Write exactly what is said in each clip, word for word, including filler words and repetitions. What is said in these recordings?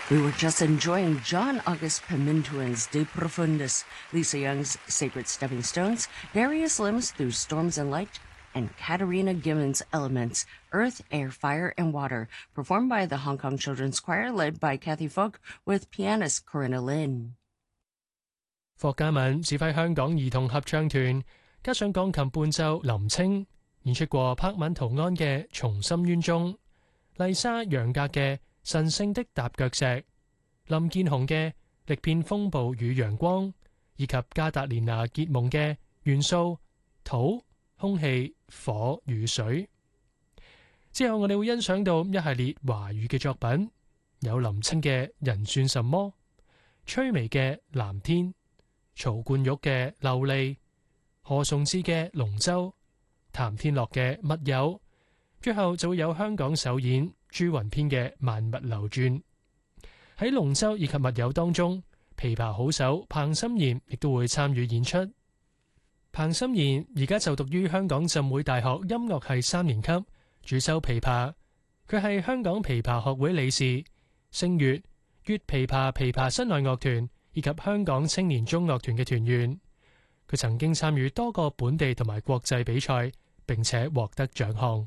We were just enjoying John August Pimentuan's De Profundis, Lisa Young's Sacred Stepping Stones, Darius Lim's Through Storms and Light, and Katarina Gimmons' Elements, Earth, Air, Fire, and Water, performed by the Hong Kong Children's Choir led by Kathy Fook with pianist Corinna Lin. 霍嘉敏指揮香港兒童合唱團，加上鋼琴伴奏林清，演出過柏敏圖安嘅《從深淵中》、麗莎楊格嘅《神聖的踏腳石》、林建雄嘅《力遍風暴與陽光》，以及加達連娜結盟嘅《元素土、空氣、火與水》。之後我哋會欣賞到一系列華語嘅作品，有林清嘅《人算什麼》、崔薇嘅《藍天》、曹冠玉嘅《流離》、何崇智嘅《龍舟》、譚天樂嘅《密友》，最後就會有香港首演朱雲編嘅《萬物流轉》。喺《龍舟》以及《密友》當中，琵琶好手彭心妍亦都會參與演出。彭心妍而家就讀於香港浸會大學音樂系三年級，主修琵琶。佢係香港琵琶學會理事、聲樂、粵琵琶琵琶室內樂團以及香港青年中樂團嘅團員。佢曾經參與多個本地同埋國際比賽，並且獲得獎項。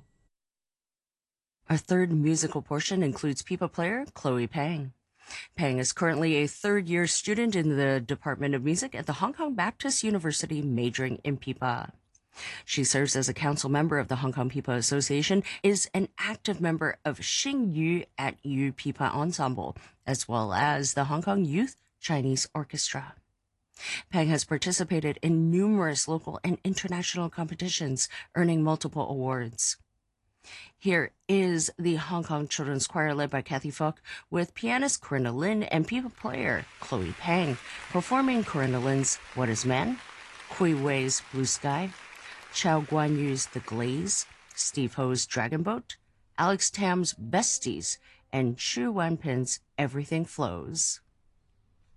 Our third musical portion includes pipa player Chloe Pang. Pang is currently a third-year student in the Department of Music at the Hong Kong Baptist University, majoring in pipa. She serves as a council member of the Hong Kong Pipa Association, is an active member of Xing Yu at Yu Pipa Ensemble, as well as the Hong Kong Youth Chinese Orchestra. Pang has participated in numerous local and international competitions, earning multiple awards. Here is the Hong Kong Children's Choir led by Kathy Fook with pianist Corinna Lin and pipa player Chloe Pang, performing Corinna Lin's What is Man, Kui Wei's Blue Sky, Chow Guan Yu's The Glaze, Steve Ho's Dragon Boat, Alex Tam's Besties, and Chu Wanpin's Everything Flows.